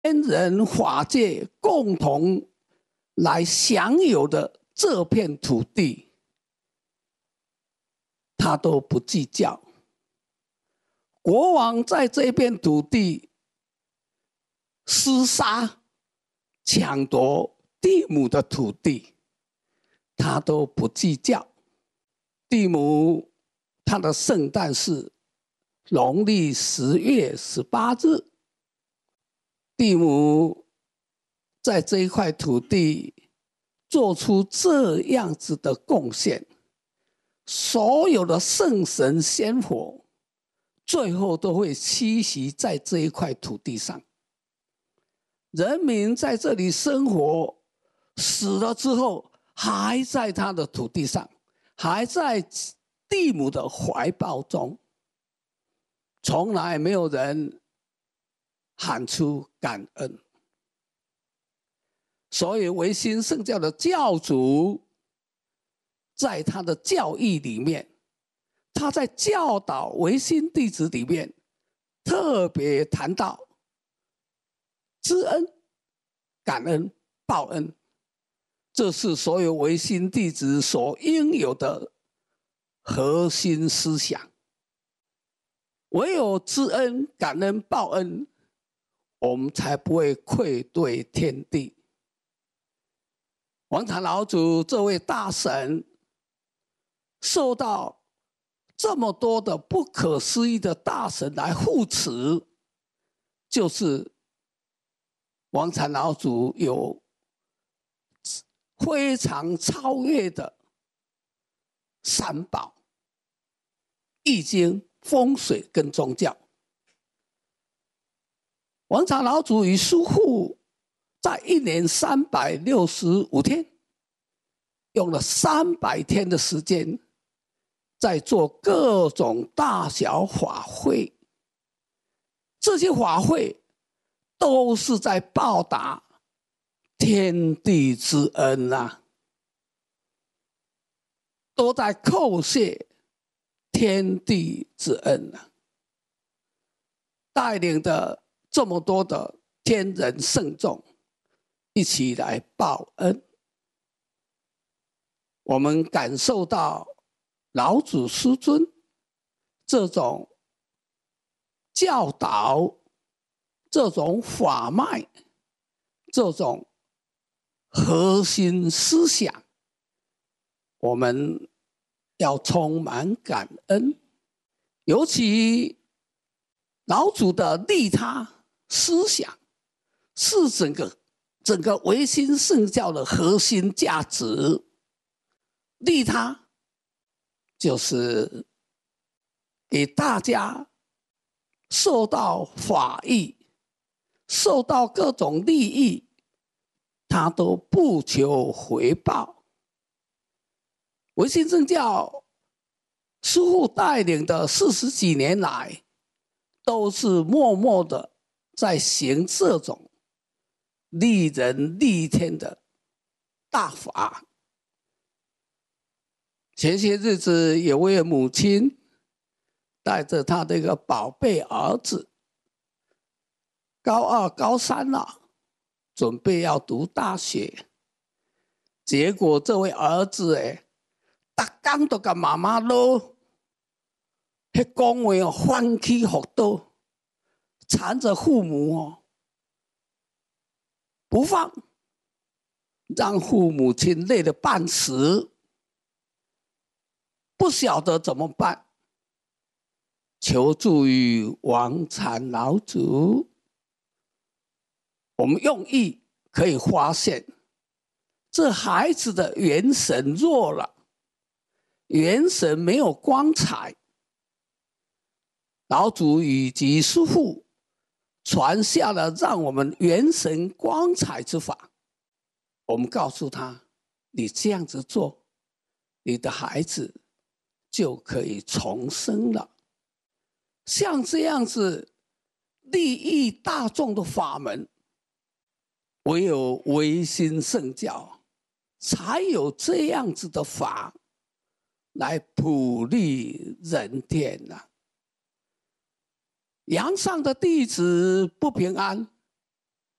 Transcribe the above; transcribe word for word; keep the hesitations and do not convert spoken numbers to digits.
天人法界共同来享有的这片土地，他都不计较。国王在这片土地厮杀抢夺地亩的土地，他都不计较。地亩他的圣诞是农历十月十八日，地亩在这一块土地做出这样子的贡献，所有的圣神仙佛最后都会栖息在这一块土地上。人民在这里生活，死了之后还在他的土地上，还在地母的怀抱中，从来没有人喊出感恩。所以维新圣教的教主在他的教义里面，他在教导维新弟子里面特别谈到知恩、感恩、报恩，这是所有维新弟子所应有的核心思想。唯有知恩、感恩、报恩，我们才不会愧对天地。王禅老祖这位大神受到这么多的不可思议的大神来护持，就是王禅老祖有非常超越的三宝：易经、风水跟宗教。王禅老祖与师父在一年三百六十五天，用了三百天的时间，在做各种大小法会。这些法会都是在报答天地之恩啊，都在叩谢天地之恩啊，带领的这么多的天人圣众一起来报恩。我们感受到老祖师尊这种教导，这种法脉，这种核心思想，我们要充满感恩。尤其老祖的利他思想是整个整个维新圣教的核心价值。利他就是给大家受到法益，受到各种利益，他都不求回报。维新政教师父带领的四十几年来，都是默默的在行这种利人利天的大法。前些日子有位母亲带着他这个宝贝儿子，高二高三了，准备要读大学，结果这位儿子哎，每天都跟妈妈唠，那讲话哦翻起覆倒，缠着父母哦不放，让父母亲累得半死，不晓得怎么办，求助于王禅老祖。我们用意可以发现，这孩子的元神弱了，元神没有光彩。老祖以及师父传下了让我们元神光彩之法。我们告诉他，你这样子做，你的孩子就可以重生了。像这样子利益大众的法门，唯有维新圣教才有这样子的法来普利人天啊。阳上的弟子不平安，